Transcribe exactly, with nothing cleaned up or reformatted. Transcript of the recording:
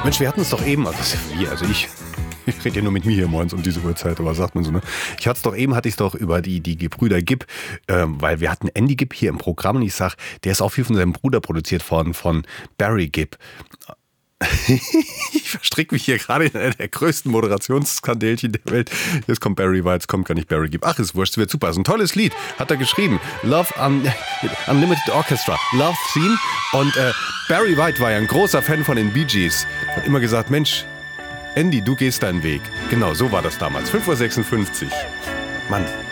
Mensch, wir hatten es doch eben, also wir, also ich, ich rede ja nur mit mir hier morgens um diese Uhrzeit, aber sagt man so, ne? Ich hatte es doch eben, hatte ich es doch über die, die Gebrüder Gibb, ähm, weil wir hatten Andy Gibb hier im Programm und ich sag, der ist auch viel von seinem Bruder produziert worden, von Barry Gibb. Ich verstricke mich hier gerade in einer der größten Moderationsskandälchen der Welt. Jetzt kommt Barry White, jetzt kommt gar nicht Barry Gibb. Ach, ist wurscht, es wird super. Das ist ein tolles Lied, hat er geschrieben. Love um, Unlimited Orchestra, Love Theme. Und äh, Barry White war ja ein großer Fan von den Bee Gees. Hat immer gesagt, Mensch, Andy, du gehst deinen Weg. Genau, so war das damals. fünf Uhr sechsundfünfzig. Mann.